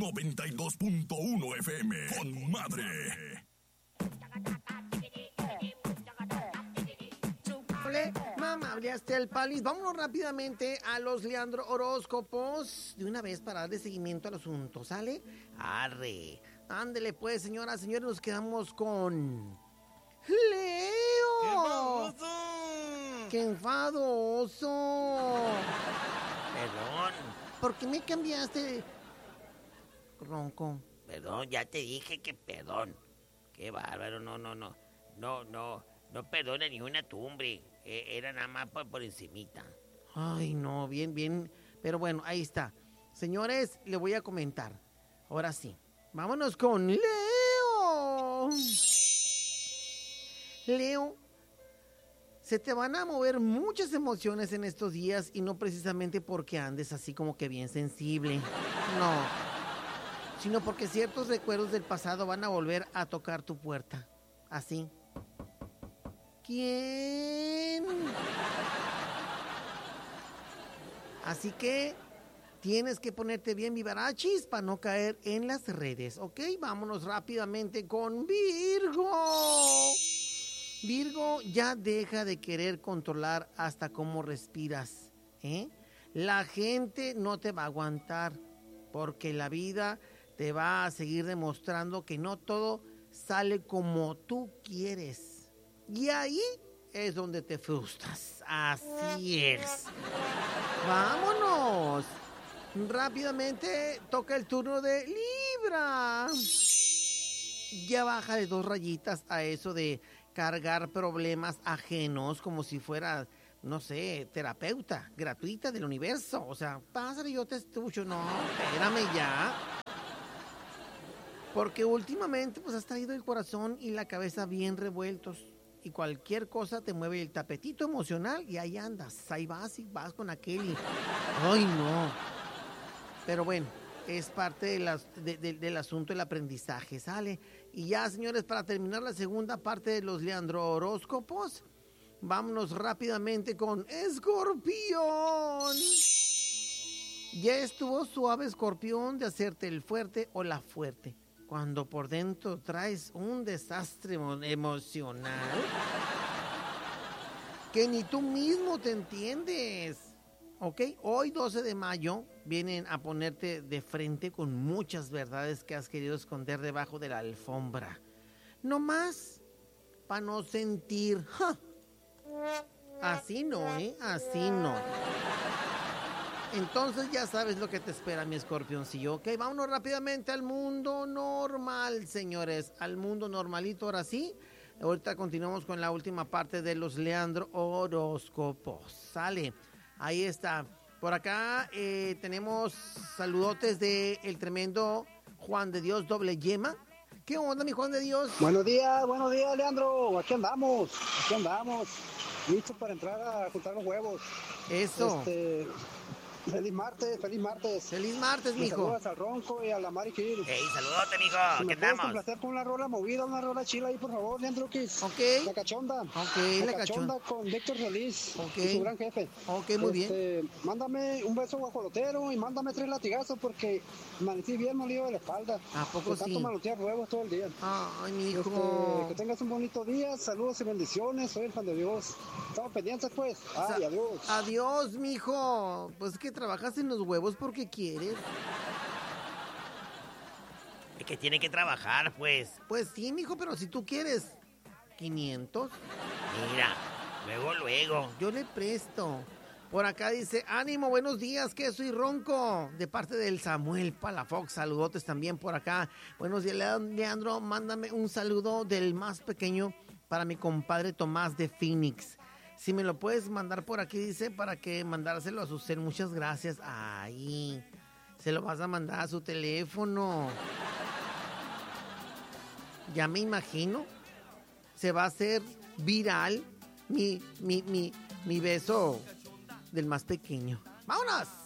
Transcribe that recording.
92.1 FM. Con madre. Mamá, hablaste el palis. Vámonos rápidamente a los Leandro horóscopos. De una vez para darle seguimiento al asunto, ¿sale? Arre. Ándele pues, señoras, señores, nos quedamos con... ¡Leo! ¡Qué enfadoso! Perdón. ¿Por qué me cambiaste, Ronco? Perdón, ya te dije que perdón. Qué bárbaro, no perdona ni una tumbre. Era nada más por encimita. Ay, no, bien. Pero bueno, ahí está. Señores, le voy a comentar. Ahora sí. Vámonos con Leo. Leo, se te van a mover muchas emociones en estos días y no precisamente porque andes así como que bien sensible. No. Sino porque ciertos recuerdos del pasado van a volver a tocar tu puerta. Así. ¿Quién? Así que tienes que ponerte bien vivarachis para no caer en las redes, ¿ok? Vámonos rápidamente con Virgo. Virgo, ya deja de querer controlar hasta cómo respiras, ¿eh? La gente no te va a aguantar porque la vida te va a seguir demostrando que no todo sale como tú quieres. Y ahí es donde te frustras. Así es. ¡Vámonos! Rápidamente toca el turno de Libra. Ya baja de 2 rayitas a eso de cargar problemas ajenos como si fuera, no sé, terapeuta gratuita del universo. O sea, pásale, yo te escucho. No, espérame ya. Porque últimamente pues has traído el corazón y la cabeza bien revueltos. Y cualquier cosa te mueve el tapetito emocional y ahí andas, ahí vas y vas con aquel y... ¡Ay, no! Pero bueno, es parte del asunto del aprendizaje, ¿sale? Y ya, señores, para terminar la segunda parte de los Leandro horóscopos, vámonos rápidamente con Escorpión. Ya estuvo suave, Escorpión, de hacerte el fuerte o la fuerte. Cuando por dentro traes un desastre emocional que ni tú mismo te entiendes, ¿ok? Hoy 12 de mayo vienen a ponerte de frente con muchas verdades que has querido esconder debajo de la alfombra. No más para no sentir. ¡Ja! Así no, así no. Entonces ya sabes lo que te espera, mi escorpioncillo, ¿ok? Vámonos rápidamente al mundo normal, señores. Al mundo normalito, ahora sí. Ahorita continuamos con la última parte de los Leandro horóscopos. Sale, ahí está. Por acá tenemos saludotes de el tremendo Juan de Dios doble yema. ¿Qué onda, mi Juan de Dios? Buenos días, Leandro. Aquí andamos. Listos para entrar a juntar los huevos. Eso. Feliz martes. Feliz martes, mijo. Saludos al Ronco y a la Mari Gil. ¡Ey, saludote, mijo! Si ¿Qué me puedes andamos? complacer con una rola movida, una rola chila ahí, por favor, Leandro Kiss. Ok. La cachonda. Ok, la cachonda con Víctor Solís. Ok. Y su gran jefe. Ok, muy bien. Mándame un beso guajolotero y mándame 3 latigazos porque amanecí bien molido de la espalda. ¿A poco sí? Tanto manotear huevos todo el día. Ay, mi hijo. Que tengas un bonito día, saludos y bendiciones, soy el Juan de Dios. Estamos pendientes, pues. Ay, adiós. Adiós, mijo. Pues que trabajas en los huevos porque quieres. Es que tiene que trabajar, pues. Pues sí, mijo, pero si tú quieres 500. Mira, luego. Yo le presto. Por acá dice, ánimo, buenos días, que soy Ronco, de parte del Samuel Palafox, saludotes también por acá. Buenos días, Leandro, mándame un saludo del más pequeño para mi compadre Tomás de Phoenix. Si me lo puedes mandar por aquí, dice, para que mandárselo a su ser, muchas gracias. Ay, se lo vas a mandar a su teléfono. Ya me imagino, se va a hacer viral mi beso del más pequeño. ¡Vámonos!